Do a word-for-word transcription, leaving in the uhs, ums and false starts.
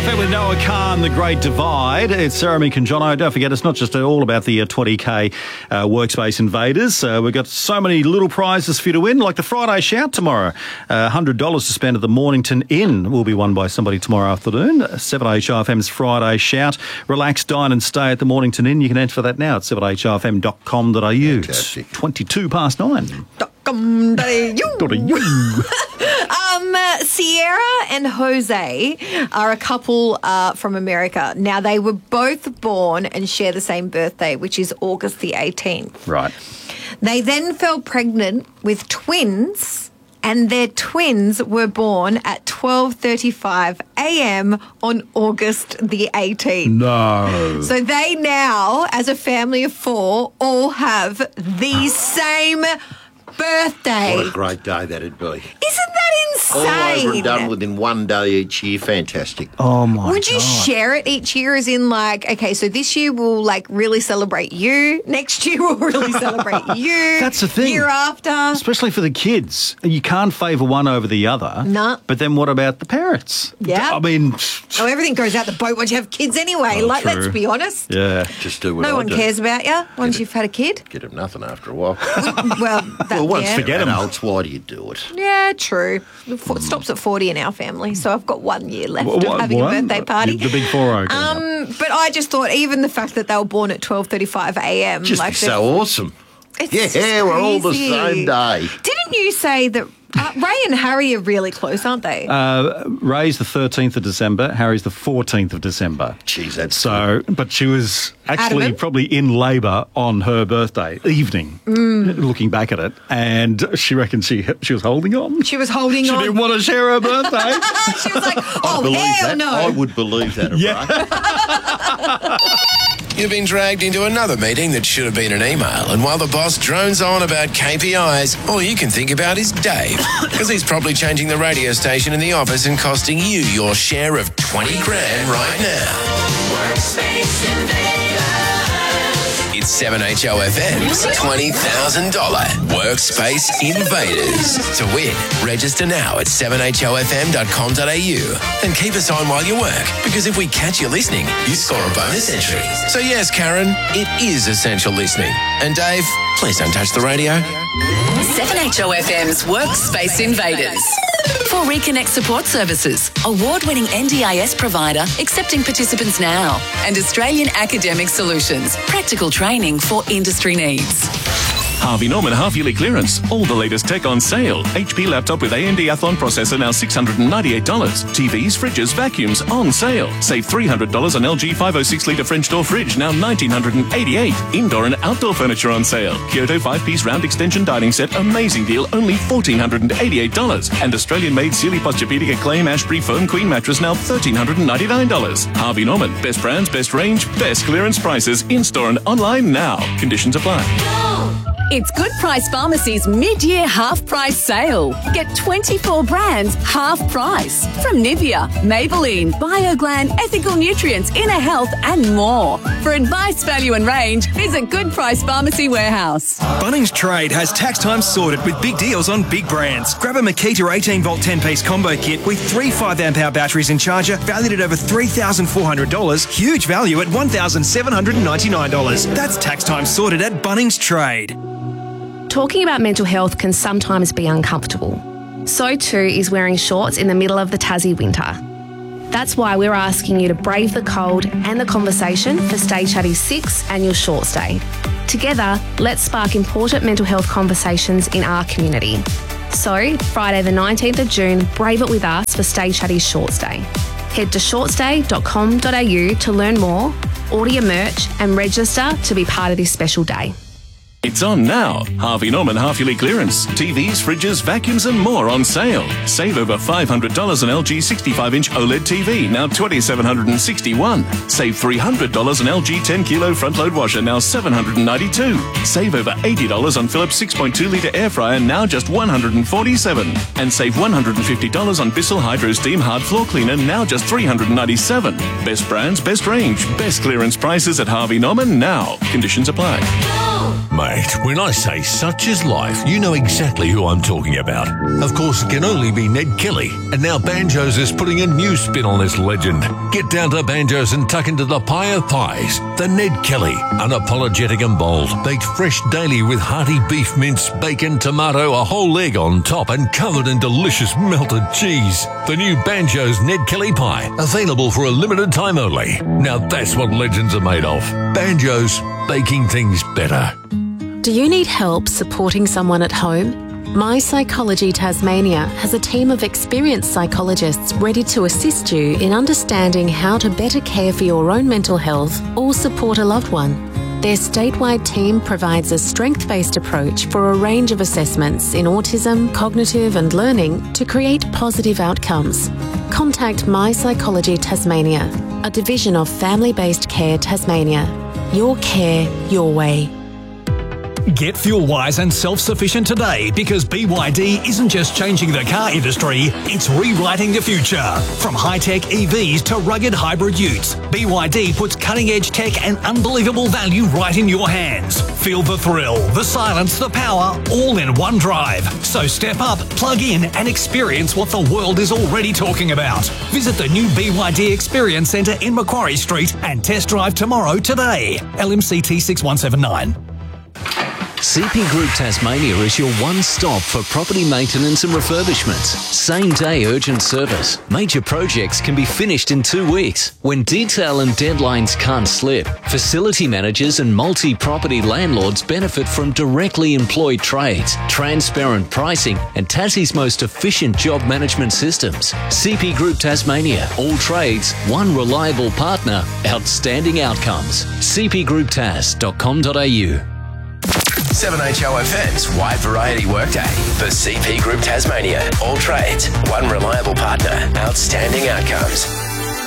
F M with Noah Khan, The Great Divide. It's Sarah, Mick and Jono. Don't forget, it's not just all about the uh, twenty K uh, Workspace Invaders. Uh, we've got so many little prizes for you to win, like the Friday Shout tomorrow. Uh, one hundred dollars to spend at the Mornington Inn will be won by somebody tomorrow afternoon. seven H R F M's Friday Shout. Relax, dine and stay at the Mornington Inn. You can enter for that now at seven h r f m dot com dot a u. It's twenty-two past nine. Um, Sierra and Jose are a couple uh, from America. Now, they were both born and share the same birthday, which is August the eighteenth. Right. They then fell pregnant with twins, and their twins were born at twelve thirty-five a.m. on August the eighteenth. No. So they now, as a family of four, all have the same birthday. What a great day that'd be. Isn't that insane? All over and done within one day each year. Fantastic. Oh, my Would God. you share it each year as in like, okay, so this year we'll like really celebrate you. Next year we'll really celebrate you. That's the thing. Year after. Especially for the kids. You can't favour one over the other. No. But then what about the parents? Yeah. I mean... Oh, everything goes out the boat once you have kids anyway. Oh, like, true. let's be honest. Yeah. Just do what No I one do. cares about you once Get you've had a kid. Get them nothing after a while. Well, that, well, once yeah. they're Forget 'em. adults, why do you do it? Yeah, true. It stops at forty in our family, so I've got one year left What- of having what? a birthday party. The big four oh. Um, but I just thought even the fact that they were born at twelve thirty-five a.m. Just like be so awesome. it's Yeah, just we're all the crazy. same day. Didn't you say that uh, Ray and Harry are really close, aren't they? Uh, Ray's the thirteenth of December, Harry's the fourteenth of December. Jeez, that's So, but she was actually Adamant? probably in labour on her birthday evening, Mm. looking back at it, and she reckons she she was holding on. she was holding She on. didn't want to share her birthday. She was like, I oh, believe hell that. no. I would believe that. Yeah. Ray. You've been dragged into another meeting that should have been an email, and while the boss drones on about K P Is, all you can think about is Dave, because he's probably changing the radio station in the office and costing you your share of twenty grand right now. It's seven H O F M's twenty thousand dollars Workspace Invaders. To win, register now at seven h o f m dot com dot a u and keep us on while you work, because if we catch you listening, you score a bonus entry. So yes, Karen, it is essential listening. And Dave, please don't touch the radio. seven H O F M's Workspace Invaders. For Reconnect Support Services, award-winning N D I S provider accepting participants now, and Australian Academic Solutions, practical training for industry needs. Harvey Norman half-yearly clearance. All the latest tech on sale. H P laptop with A M D Athlon processor now six hundred ninety-eight dollars. T Vs, fridges, vacuums on sale. Save three hundred dollars on L G five oh six litre French door fridge, now one thousand nine hundred eighty-eight dollars. Indoor and outdoor furniture on sale. Kyoto five-piece round extension dining set, amazing deal, only one thousand four hundred eighty-eight dollars. And Australian-made Sealy Posturepedic Acclaim Ashbury Foam Queen mattress, now one thousand three hundred ninety-nine dollars. Harvey Norman, best brands, best range, best clearance prices, in-store and online now. Conditions apply. It's Good Price Pharmacy's mid-year half-price sale. Get twenty-four brands half price from Nivea, Maybelline, BioGlan, Ethical Nutrients, Inner Health and more. For advice, value and range, visit Good Price Pharmacy Warehouse. Bunnings Trade has tax time sorted with big deals on big brands. Grab a Makita eighteen volt ten piece combo kit with three five amp hour batteries and charger valued at over three thousand four hundred dollars. Huge value at one thousand seven hundred ninety-nine dollars. That's tax time sorted at Bunnings Trade. Talking about mental health can sometimes be uncomfortable. So too is wearing shorts in the middle of the Tassie winter. That's why we're asking you to brave the cold and the conversation for Stay Chatty's sixth annual short stay. Together, let's spark important mental health conversations in our community. So, Friday the nineteenth of June, brave it with us for Stay Chatty's short stay. Head to shortstay dot com dot a u to learn more, order your merch and register to be part of this special day. It's on now. Harvey Norman half-yearly clearance. T Vs, fridges, vacuums and more on sale. Save over five hundred dollars on L G sixty-five inch OLED T V, now two thousand seven hundred sixty-one dollars. Save three hundred dollars on L G ten kilo front-load washer, now seven hundred ninety-two dollars. Save over eighty dollars on Philips six point two litre air fryer, now just one hundred forty-seven dollars. And save one hundred fifty dollars on Bissell Hydro Steam Hard Floor Cleaner, now just three hundred ninety-seven dollars. Best brands, best range, best clearance prices at Harvey Norman now. Conditions apply. Mate, when I say such is life, you know exactly who I'm talking about. Of course, it can only be Ned Kelly. And now Banjos is putting a new spin on this legend. Get down to Banjos and tuck into the pie of pies. The Ned Kelly. Unapologetic and bold. Baked fresh daily with hearty beef mince, bacon, tomato, a whole egg on top and covered in delicious melted cheese. The new Banjos Ned Kelly pie. Available for a limited time only. Now that's what legends are made of. Banjos. Baking things better. Do you need help supporting someone at home? My Psychology Tasmania has a team of experienced psychologists ready to assist you in understanding how to better care for your own mental health or support a loved one. Their statewide team provides a strength-based approach for a range of assessments in autism, cognitive and learning to create positive outcomes. Contact My Psychology Tasmania, a division of Family-Based Care Tasmania. Your care, your way. Get fuel-wise and self-sufficient today because B Y D isn't just changing the car industry, it's rewriting the future. From high-tech E Vs to rugged hybrid utes, B Y D puts cutting-edge tech and unbelievable value right in your hands. Feel the thrill, the silence, the power, all in one drive. So step up, plug in and experience what the world is already talking about. Visit the new B Y D Experience Centre in Macquarie Street and test drive tomorrow today. L M C T six one seven nine. C P Group Tasmania is your one-stop for property maintenance and refurbishments. Same-day urgent service. Major projects can be finished in two weeks. When detail and deadlines can't slip, facility managers and multi-property landlords benefit from directly employed trades, transparent pricing and Tassie's most efficient job management systems. C P Group Tasmania. All trades, one reliable partner, outstanding outcomes. c p group tas dot com dot a u. seven H O F M's Wide Variety Workday for C P Group Tasmania. All trades, one reliable partner, outstanding outcomes.